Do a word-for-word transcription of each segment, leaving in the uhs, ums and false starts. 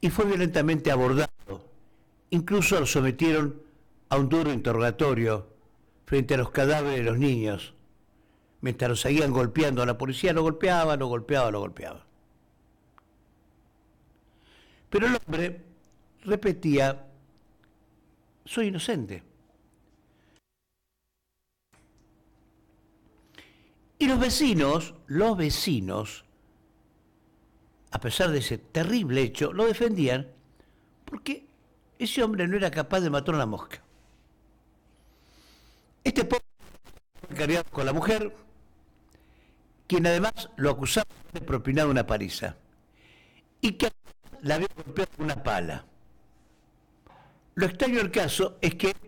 y fue violentamente abordado. Incluso lo sometieron a un duro interrogatorio frente a los cadáveres de los niños. Mientras lo seguían golpeando a la policía, lo golpeaba, lo golpeaba, lo golpeaba. Pero el hombre repetía: soy inocente. Y los vecinos, los vecinos, a pesar de ese terrible hecho, lo defendían porque ese hombre no era capaz de matar una mosca. Este pobre fue cargado con la mujer, quien además lo acusaba de propinar una paliza y que la había golpeado con una pala. Lo extraño del caso es que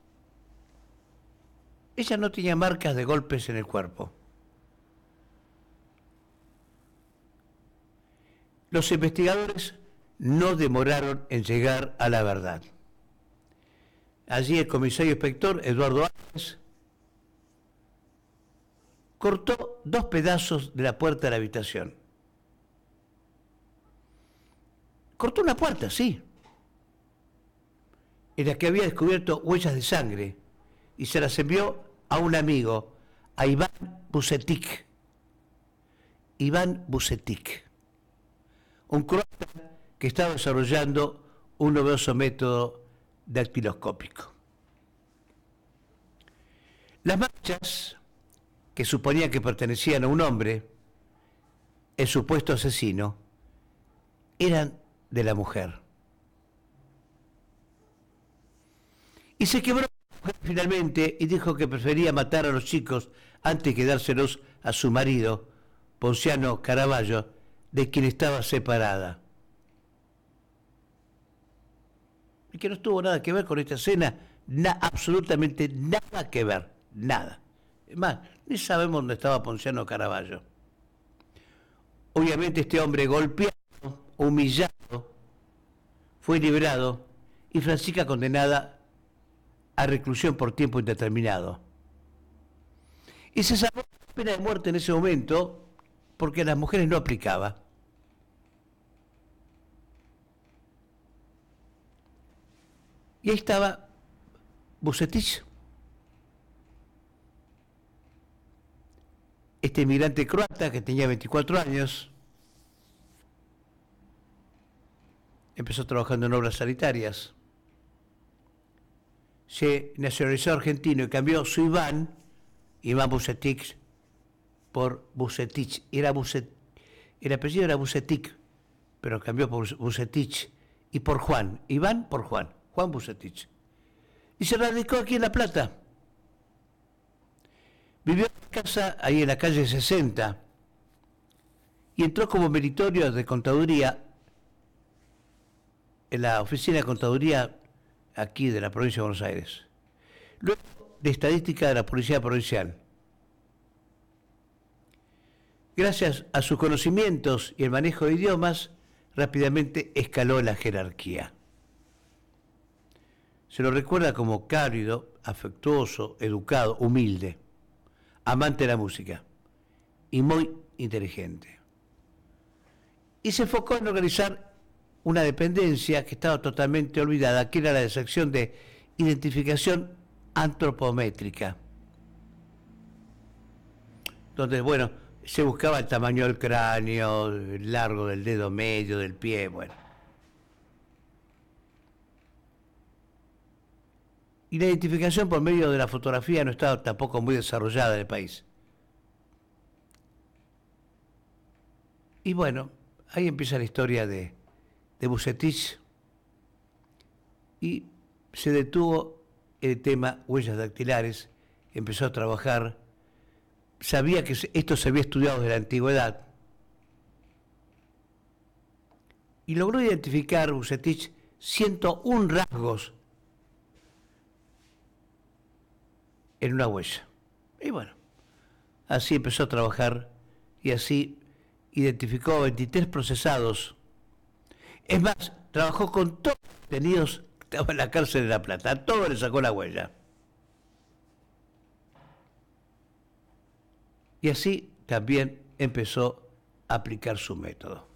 ella no tenía marcas de golpes en el cuerpo. Los investigadores no demoraron en llegar a la verdad. Allí el comisario inspector Eduardo Álvarez cortó dos pedazos de la puerta de la habitación. Cortó una puerta, sí, en la que había descubierto huellas de sangre, y se las envió a un amigo, a Iván Bucetic. Iván Bucetic, un croata que estaba desarrollando un novedoso método dactiloscópico. Las manchas, que suponían que pertenecían a un hombre, el supuesto asesino, eran de la mujer. Y se quebró finalmente y dijo que prefería matar a los chicos antes que dárselos a su marido, Ponciano Caraballo, de quien estaba separada. Y que no tuvo nada que ver con esta escena, na, absolutamente nada que ver, nada. Es más, ni sabemos dónde estaba Ponciano Caraballo. Obviamente este hombre golpeado, humillado, fue liberado y Francisca condenada a reclusión por tiempo indeterminado. Y se salvó la pena de muerte en ese momento porque a las mujeres no aplicaba. Y ahí estaba Bucetich, este inmigrante croata que tenía veinticuatro años, empezó trabajando en obras sanitarias, se nacionalizó argentino y cambió su Iván, Iván Bucetich, por Bucetich. Era Bucet, el apellido era Bucetic, pero cambió por Bucetich, y por Juan, Iván por Juan, Juan Bucetich. Y se radicó aquí en La Plata. Vivió en casa ahí en la calle sesenta y entró como meritorio de contaduría en la oficina de contaduría aquí de la provincia de Buenos Aires. Luego de estadística de la Policía Provincial. Gracias a sus conocimientos y el manejo de idiomas, rápidamente escaló la jerarquía. Se lo recuerda como cálido, afectuoso, educado, humilde, amante de la música y muy inteligente. Y se enfocó en organizar una dependencia que estaba totalmente olvidada, que era la de sección de identificación antropométrica, donde, bueno, se buscaba el tamaño del cráneo, el largo del dedo medio, del pie, bueno. Y la identificación por medio de la fotografía no estaba tampoco muy desarrollada en el país. Y bueno, ahí empieza la historia de, de Bucetich y se detuvo el tema huellas dactilares, empezó a trabajar, sabía que esto se había estudiado desde la antigüedad y logró identificar Bucetich ciento uno rasgos en una huella. Y bueno, así empezó a trabajar y así identificó veintitrés procesados. Es más, trabajó con todos los detenidos que estaban en la cárcel de La Plata. A todos les sacó la huella. Y así también empezó a aplicar su método.